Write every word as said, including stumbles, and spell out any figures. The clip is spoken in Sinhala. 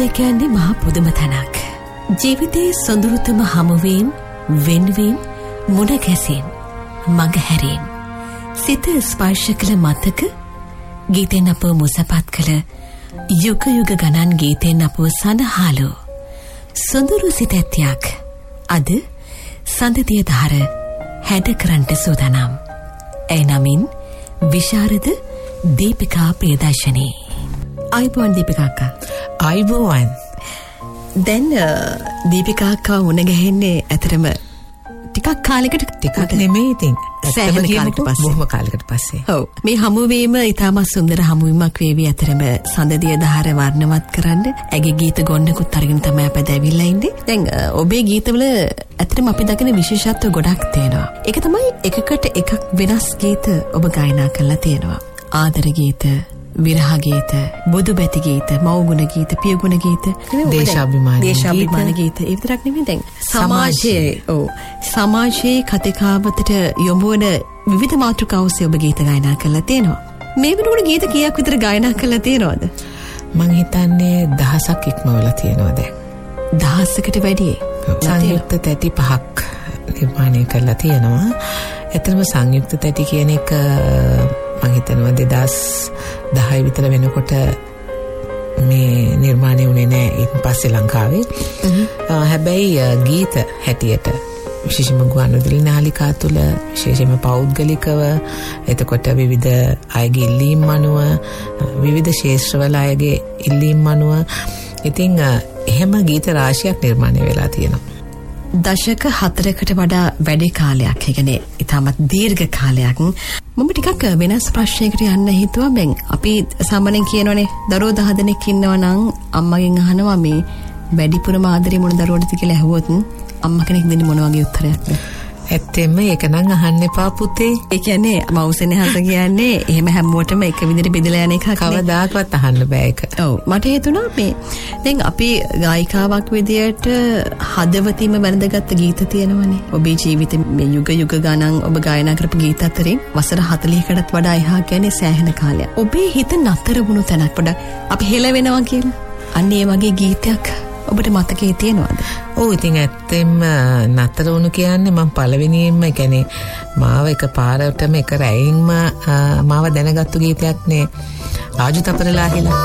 ජීවිතය කියන්නේ මහා පුදුම තැනක්. ජීවිතයේ සොඳුරුතම හමුවීම්, වෙන්වීම්, මුණ ගැසීම්, මඟ හැරීම්, සිත ස්පර්ශ කළ මතක, ගීතෙන් අපව මුසපත් කළ යුග යුග ගණන් ගීතෙන් අපව සනහාලු සොඳුරු සිත ඇත්තියක් අද සඳදිය ධාර හැඩ කරන්ට සූදානම්. ඇය නමින් විශාරද දීපිකා ප්‍රියදර්ශනී. ආයුබෝවන් දීපිකා අක්කා. ආයුබෝවන්. දැන් දීපිකා අක්කා මුණ ගැහෙන්නේ ඇතරම ටිකක් කාලයකට ටිකක් නෙමෙයි ඉතින් සෑහෙන කාලයකට පස්සේ. බොහොම කාලයකට පස්සේ. ඔව්. මේ හමුවීම ඉතාමත් සුන්දර හමුවීමක් වේවි. ඇතරම සඳදිය දහර වර්ණවත් කරන්න ඇගේ ගීත ගොන්නකුත් අරගෙන තමයි අපද ඇවිල්ලා ඉන්නේ. දැන් ඔබේ ගීතවල ඇතරම අපි දකින විශේෂත්ව ගොඩක් තියෙනවා. ඒක තමයි එකකට එකක් වෙනස් ගීත ඔබ ගායනා කරලා තියෙනවා. ආදර ගීත, විරහ ගීත, බුදු බැති ගීත, මව්ගුණ ගීත, පියගුණ ගීත, දේශාභිමාන දේශාභිමාන ගීත. ඒ විතරක් නෙමෙයි දැන් සමාජයේ ඔව් සමාජයේ කතිකාවතට යොමු වන විවිධ මාතෘකා ඔස්සේ ඔබ ගීත ගායනා කරලා තියෙනවා. මේ වෙනකොට ගීත කීයක් විතර ගායනා කරලා තියෙනවද? මං හිතන්නේ දහසක් ඉක්මවලා තියෙනවා දැන්. දහසකට වැඩි. සංයුක්ත තැටි පහක් නිර්මාණය කරලා තියෙනවා. එතරම් සංයුක්ත තැටි කියන එක මං හිතනවා දෙදහස් දහය විතර වෙනකොට මේ නිර්මාණය වුණේ නැහැ ඊට පස්සේ ලංකාවේ. හැබැයි ගීත හැටියට විශේෂම ගුවන්විදුලි නාලිකා තුළ විශේෂම පෞද්ගලිකව එතකොට විවිධ අයගේ ඉල්ලීම් අනුව විවිධ ශාස්ත්‍රවල අයගේ ඉල්ලීම් අනුව ඉතින් එහෙම ගීත රාශියක් නිර්මාණය වෙලා තියෙනවා. දශක හතරකට වඩා වැඩි කාලයක්, ඒ කියන්නේ ඉතාමත් දීර්ඝ කාලයක්. මම ටිකක් වෙනස් ප්‍රශ්නයකට යන්න හිතුවා. බෙන් අපි සාමාන්‍යයෙන් කියනෝනේ දරුවෝ දහ දෙනෙක් ඉන්නවා නම් අම්මගෙන් අහනවා මේ වැඩිපුරම ආදරේ මොන දරුවටද කියලා ඇහුවොත් අම්මා කෙනෙක් දෙන්නේ මොන වගේ උත්තරයක්ද? ඇත්තෙන්ම ඒක නම් අහන්න එපා පුතේ. ඒ කියන්නේ මවුසෙනෙහස කියන්නේ එහෙම හැමෝටම එක විදිහට බෙදලා යන එකක් නේ. කවදාකවත් අහන්න බෑ ඒක. ඔව් මට හිතුණා මේ දැන් අපි ගායිකාවක් විදියට හදවතින්ම වැළඳගත්ත ගීත තියෙනවනේ. ඔබේ ජීවිතේ මේ යුග යුග ගණන් ඔබ ගායනා කරපු ගීත අතරින් වසර හතළිහකටත් වඩා එහා කියන්නේ සෑහෙන කාලයක්. ඔබේ හිත නතර වුණු තැනක් පොඩ අපි හෙල වෙනවා කියලා. අන්න ඒ වගේ ගීතයක් ඔබට මතකයේ තියෙනවද? ඔව් ඉතින් ඇත්තෙන්ම නතර වුණු කියන්නේ මම පළවෙනියෙන්ම කියන්නේ මාව එක පාරටම එක රැයින්ම මාව දැනගත්තු ගීතයක් නේ ආජු තපරලාහිලා.